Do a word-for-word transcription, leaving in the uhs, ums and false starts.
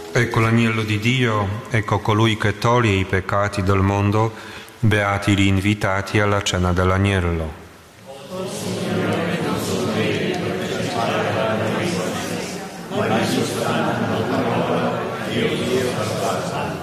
Ecco l'agnello di Dio, ecco colui che toglie i peccati del mondo, beati gli invitati alla cena dell'agnello. O Signore, non sono degno di partecipare alla mia morte, ma il suo sangue non parola, io Dio la faccia.